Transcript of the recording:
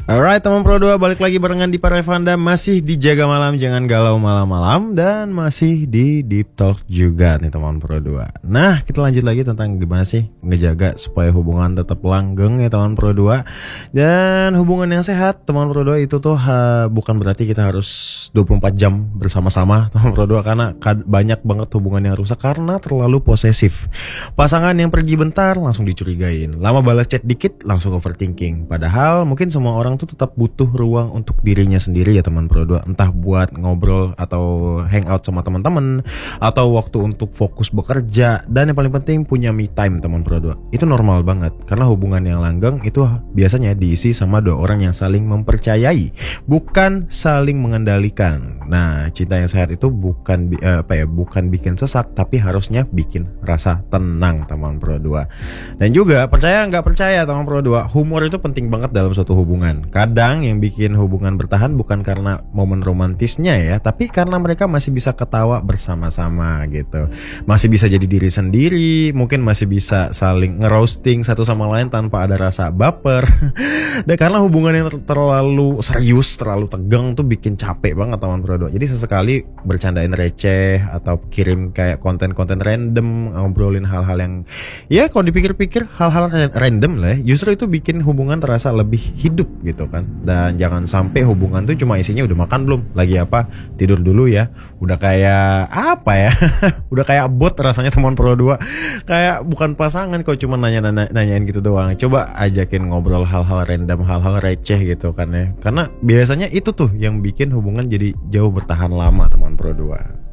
Alright teman Pro 2, balik lagi barengan di Parevanda. Masih dijaga malam, jangan galau malam-malam. Dan masih di Deep Talk juga nih teman Pro 2. Nah, kita lanjut lagi tentang gimana sih ngejaga supaya hubungan tetap langgeng ya teman Pro 2. Dan hubungan yang sehat teman Pro 2 itu tuh bukan berarti kita harus 24 jam bersama-sama teman Pro 2. Karena banyak banget hubungan yang rusak karena terlalu posesif. Pasangan yang pergi bentar langsung dicurigain, lama balas chat dikit langsung overthinking. Padahal mungkin semua orang tuh tetap butuh ruang untuk dirinya sendiri ya teman Pro 2. Entah buat ngobrol atau hangout sama teman-teman, atau waktu untuk fokus bekerja. Dan yang paling penting punya me time teman Pro 2. Itu normal banget, karena hubungan yang langgeng itu biasanya diisi sama dua orang yang saling mempercayai, bukan saling mengendalikan. Nah, cinta yang sehat itu bukan bukan bikin sesak, tapi harusnya bikin rasa tenang teman Pro 2. Dan juga percaya nggak percaya teman Pro 2, humor itu penting banget dalam suatu hubungan. Kadang yang bikin hubungan bertahan bukan karena momen romantisnya ya, tapi karena mereka masih bisa ketawa bersama-sama gitu. Masih bisa jadi diri sendiri, mungkin masih bisa saling ngeroasting satu sama lain tanpa ada rasa baper. Dan karena hubungan yang terlalu serius, terlalu tegang tuh bikin capek banget teman Pro 2. Jadi sesekali bercandain receh atau kirim kayak konten-konten random, ngobrolin hal-hal yang ya kalau dipikir-pikir hal-hal random lah ya, justru itu bikin hubungan terasa lebih hidup gitu kan. Dan jangan sampai hubungan tuh cuma isinya udah makan belum, lagi apa, tidur dulu ya. Udah kayak apa ya udah kayak bot rasanya teman Pro 2. Kayak bukan pasangan kok, cuma nanyain gitu doang. Coba ajakin ngobrol hal-hal random, hal-hal receh gitu kan ya. Karena biasanya itu tuh yang bikin hubungan jadi jauh bertahan lama teman Pro 2.